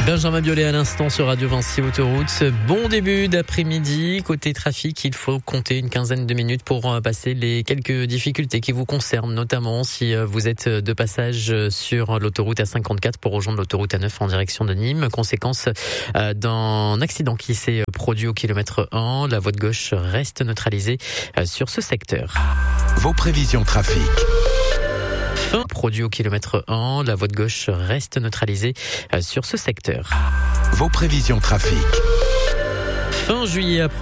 Benjamin Biolay à l'instant sur Radio Vinci Autoroute. Bon début d'après-midi. Côté trafic, il faut compter une quinzaine de minutes pour passer les quelques difficultés qui vous concernent, notamment si vous êtes de passage sur l'autoroute A54 pour rejoindre l'autoroute A9 en direction de Nîmes. Conséquence d'un accident qui s'est produit au kilomètre 1. La voie de gauche reste neutralisée sur ce secteur. Vos prévisions trafic. Produit au kilomètre 1, la voie de gauche reste neutralisée sur ce secteur. Vos prévisions trafic. Fin juillet approche.